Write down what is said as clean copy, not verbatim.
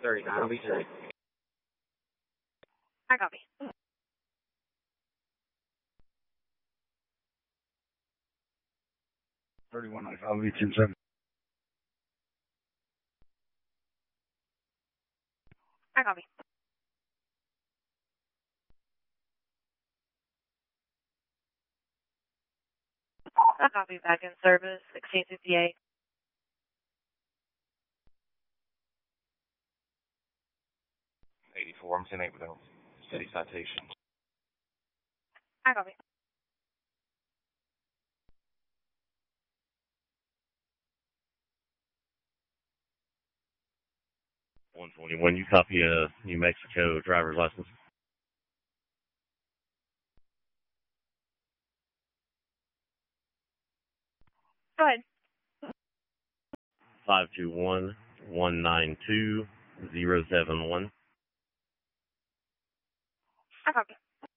39 liters. I copy. 3195 V10-7. I copy. I copy. Back in service. 1658. I'm 10-8 with them. City citation. I copy. When you copy a New Mexico driver's license. Go ahead. 521-192-071. I copy.